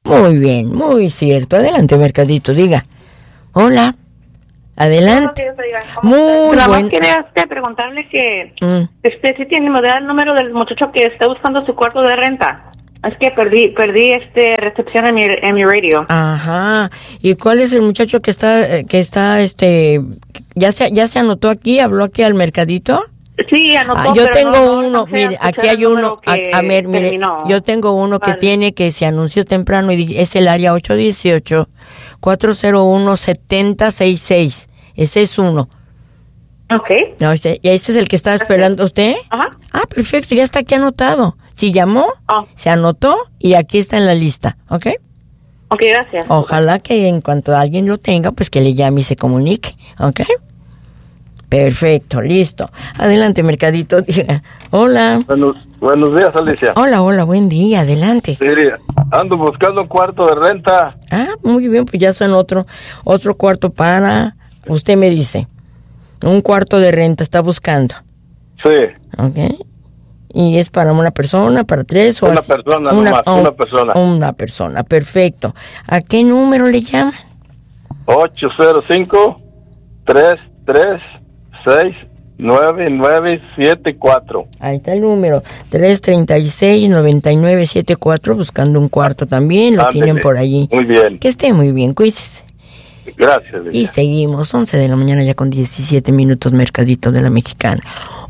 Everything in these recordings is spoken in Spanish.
Muy bien, muy cierto. Adelante, Mercadito, diga. Hola. Adelante. Muy Nada más bueno. quería preguntarle que si tiene, me da el número del muchacho que está buscando su cuarto de renta. Es que perdí recepción en mi radio. Ajá. ¿Y cuál es el muchacho que está ya se anotó aquí, habló aquí al Mercadito? Sí, anotó, yo pero tengo no uno, mire, aquí hay uno, a ver, mire, terminó. yo tengo uno que tiene, que se anunció temprano y es el área 818-401-7066. Ese es uno. Okay. No, ¿y ese es el que está esperando usted? Ajá. Ah, perfecto, ya está aquí anotado. Si llamó, se anotó y aquí está en la lista, ¿ok? Ok, gracias. Ojalá que en cuanto alguien lo tenga, pues que le llame y se comunique, ¿ok? Perfecto, listo. Adelante, Mercadito, diga. Hola. Buenos días, Alicia. Hola, buen día, adelante. Sí, ando buscando un cuarto de renta. Ah, muy bien, pues ya son otro cuarto para, usted me dice, un cuarto de renta está buscando. Sí. Ok. ¿Y es para una persona, para tres? Una persona nomás, una persona. Una persona, perfecto. ¿A qué número le llaman? 805-336-9974. Ahí está el número, 336-9974, buscando un cuarto también, lo tienen por allí. Muy bien. Que esté muy bien, cuídese. Gracias. Y seguimos, 11 de la mañana ya con 17 minutos, Mercadito de la Mexicana,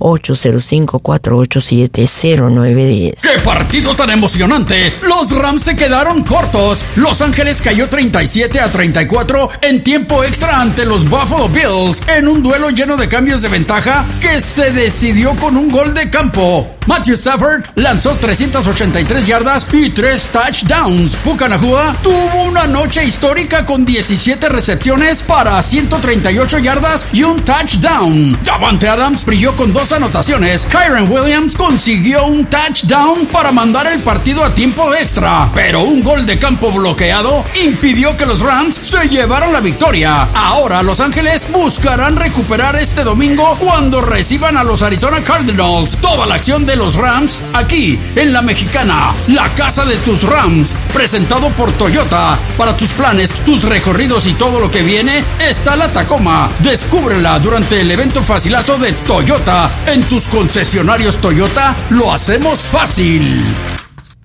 805-487-0910. ¡Qué partido tan emocionante! Los Rams se quedaron cortos. Los Ángeles cayó 37-34 en tiempo extra ante los Buffalo Bills, en un duelo lleno de cambios de ventaja que se decidió con un gol de campo. Matthew Stafford lanzó 383 yardas y 3 touchdowns. Puka Nacua tuvo una noche histórica con 17 recepciones para 138 yardas y un touchdown. Davante Adams brilló con 2 anotaciones. Kyren Williams consiguió un touchdown para mandar el partido a tiempo extra, pero un gol de campo bloqueado impidió que los Rams se llevaran la victoria. Ahora Los Ángeles buscarán recuperar este domingo cuando reciban a los Arizona Cardinals. Toda la acción de los Rams aquí en La Mexicana, la casa de tus Rams, presentado por Toyota. Para tus planes, tus recorridos y todo lo que viene está la Tacoma. Descúbrela durante el evento facilazo de Toyota. En tus concesionarios Toyota lo hacemos fácil.